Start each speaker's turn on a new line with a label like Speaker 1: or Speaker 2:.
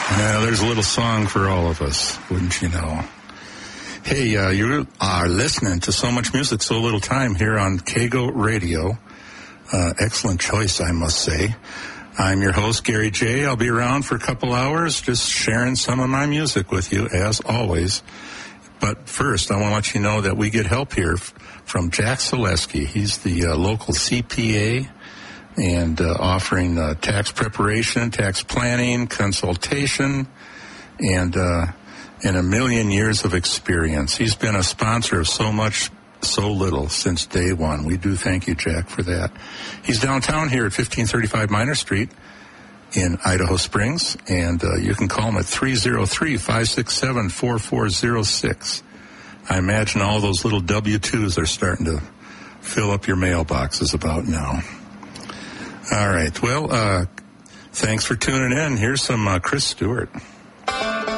Speaker 1: Now, there's a little song for all of us, wouldn't you know? Hey, you are listening to So Much Music, So Little Time here on KGO Radio. Excellent choice, I must say. I'm your host, Gary J. I'll be around for a couple hours just sharing some of my music with you, as always. But first, I want to let you know that we get help here from Jack Zaleski. He's the local CPA and offering tax preparation, tax planning, consultation, and a million years of experience. He's been a sponsor of So Much, So Little since day one. We do thank you, Jack, for that. He's downtown here at 1535 Minor Street in Idaho Springs, and you can call him at 303-567-4406. I imagine all those little W-2s are starting to fill up your mailboxes about now. All right. Well, thanks for tuning in. Here's some Chris Stewart.